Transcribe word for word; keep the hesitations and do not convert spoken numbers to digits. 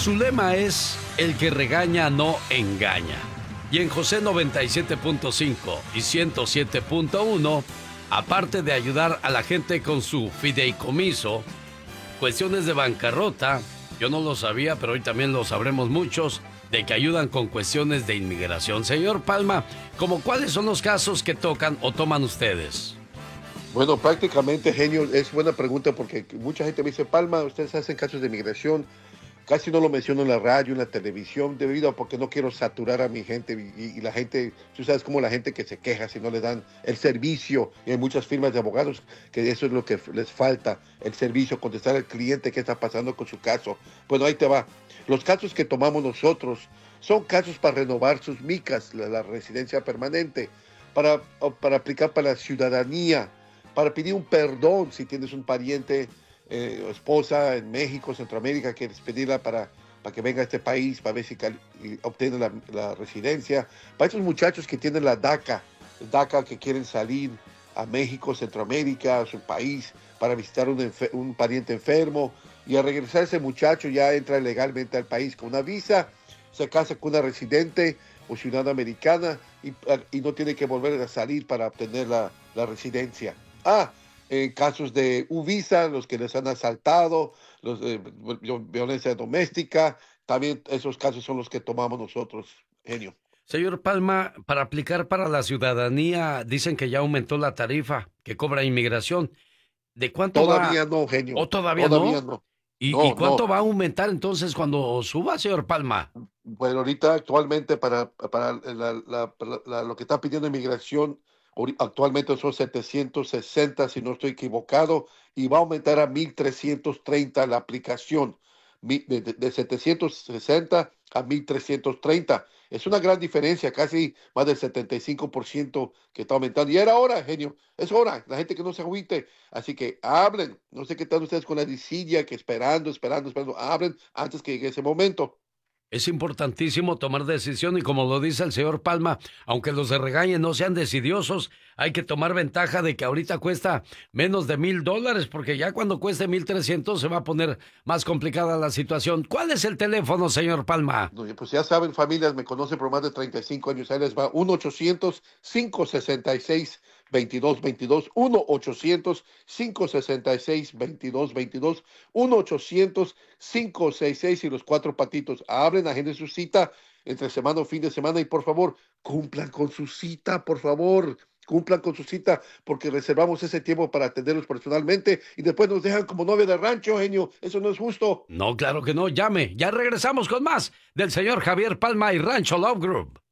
Su lema es: el que regaña no engaña. Y en José noventa y siete punto cinco y ciento siete punto uno, aparte de ayudar a la gente con su fideicomiso, cuestiones de bancarrota, yo no lo sabía, pero hoy también lo sabremos muchos, de que ayudan con cuestiones de inmigración. Señor Palma, ¿cómo cuáles son los casos que tocan o toman ustedes? Bueno, prácticamente, genio, es buena pregunta porque mucha gente me dice, Palma, ustedes hacen casos de inmigración. Casi no lo menciono en la radio, en la televisión, debido a porque no quiero saturar a mi gente y, y la gente, tú sabes cómo la gente que se queja si no le dan el servicio, y hay muchas firmas de abogados que eso es lo que les falta, el servicio, contestar al cliente qué está pasando con su caso. Bueno, ahí te va. Los casos que tomamos nosotros son casos para renovar sus micas, la, la residencia permanente, para, para aplicar para la ciudadanía, para pedir un perdón si tienes un pariente, Eh, esposa en México, Centroamérica, quieres pedirla para, para que venga a este país, para ver si cal, obtiene la, la residencia. Para esos muchachos que tienen la DACA, DACA que quieren salir a México, Centroamérica, a su país, para visitar un, un pariente enfermo, y al regresar ese muchacho ya entra legalmente al país con una visa, se casa con una residente o ciudadana americana y, y no tiene que volver a salir para obtener la, la residencia. Ah, en casos de U-Visa, los que les han asaltado, los de violencia doméstica, también esos casos son los que tomamos nosotros, genio. Señor Palma, para aplicar para la ciudadanía, dicen que ya aumentó la tarifa que cobra inmigración. ¿De cuánto va? Todavía no, genio. ¿O todavía, Todavía no? no. ¿Y, y No, cuánto no. va a aumentar entonces cuando suba, señor Palma? Bueno, ahorita actualmente para, para la, la, la, lo que está pidiendo inmigración, actualmente son setecientos sesenta, si no estoy equivocado, y va a aumentar a mil trescientos treinta la aplicación, de, de, de setecientos sesenta a mil trescientos treinta. Es una gran diferencia, casi más del setenta y cinco por ciento que está aumentando. Y era hora, genio, es hora, la gente que no se agüite. Así que hablen, no sé qué tal ustedes con la disilla, que esperando, esperando, esperando, hablen antes que llegue ese momento. Es importantísimo tomar decisión y como lo dice el señor Palma, aunque los de regañen no sean decidiosos, hay que tomar ventaja de que ahorita cuesta menos de mil dólares, porque ya cuando cueste mil trescientos se va a poner más complicada la situación. ¿Cuál es el teléfono, señor Palma? No, pues ya saben, familias, me conocen por más de treinta y cinco años, ahí les va uno ochocientos, cinco sesenta y seis, veintidós veintidós, uno ochocientos, cinco sesenta y seis, veintidós veintidós, uno ochocientos, cinco sesenta y seis y los cuatro patitos. Hablen, agenden su cita entre semana o fin de semana y por favor, cumplan con su cita, por favor. Cumplan con su cita porque reservamos ese tiempo para atenderlos personalmente y después nos dejan como novia de rancho, genio. Eso no es justo. No, claro que no, llame. Ya regresamos con más del señor Javier Palma y Rancho Love Group.